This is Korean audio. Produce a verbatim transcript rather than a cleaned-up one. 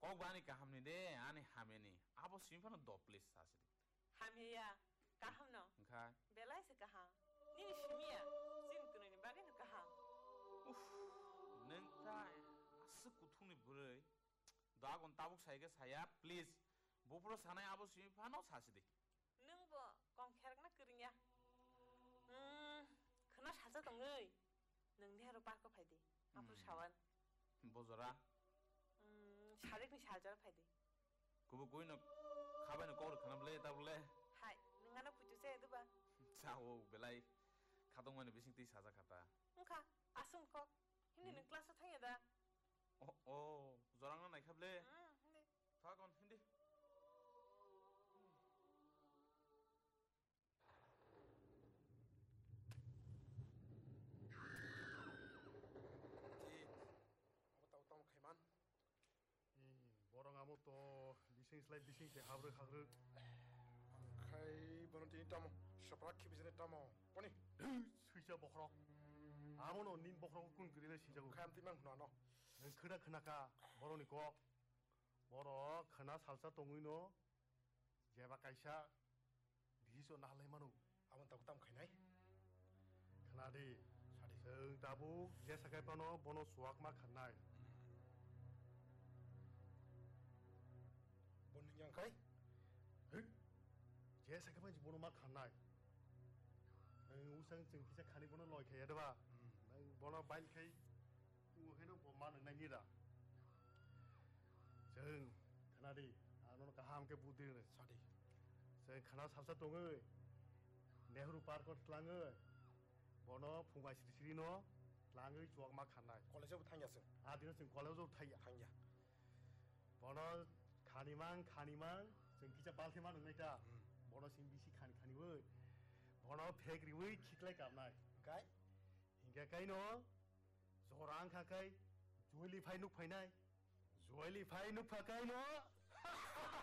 Pogani kahamni de ani hameni. Abo simpan do please sasidi. Hamiya kaham no. Engkai. Belai se kaham. Ni shimiya. Jin kuno ni bagai no kaham. Uff. Nengta asuk kuthungni burai. Dagon tabuk saiga saya please. Bopro sanai abo simpan no sasidi. Neng bo kong kherak na kerinya. Hmm, kena saja dongei. Neng ni haro parko phaidi. Apro sawan. Bojora. Hmm, sharik ni saljar phaidi. Kubu koi no khabai no kor khanam le tabule. Hai, nengana putu se edu ba. Chao belai khadong mane bising ti saja khata. Engka, asum kok. Hindi neng kelas thang ya da. Oh, oh, zorang na nai khable. Hmm, hindi. Thagon hindi. Tong khaiman 이 뭐랑 아무것도 미싱 슬라이 미싱 제 하브르 하브르 khai bonoti tamo shapra khibisne tamo poni 스위자 버크로 아무노 닌 버크로 군 그리는 시자고 kham timang nono 는 크다 크나까 뭐로니고 뭐로 크나 살사 동이노 제바 카이샤 디소 나레마노 amon tau tam khainai 크나디 사디 성 다부 제사kai 번호 번호 수학마 칸나이 boning yang khai 흑 제사kai 번지 번호 마 칸나이 응 우상 증기자 칸이 번호 로이 캐야다바 응 번호 바일 캐이 우해노 번마 능나니다 정 크나디 아노노 가함게 부디네 sadi 정 크나 살사 동의 네흐루 파르코 틀랑의 번호 풍바시리시리노 랑의 주악마 칸나이 college bu thang yasung 아디는 지금 콜레오조 타이야 thang ya 번호 카니망 카니망 지금 기자 발테만 응나이다 번호 신비시 카니 카니의 번호 백리의 킥라이 감나이 kai 인가 카이노 조랑 카카이 조일리 파이 눅 파이나이 조일리 파이 눅 파카이노